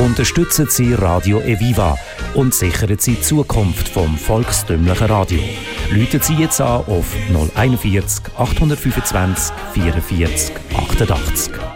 Unterstützen Sie Radio Eviva und sichern Sie die Zukunft vom volkstümlichen Radio. Rufen Sie jetzt an auf 041 825 44 88.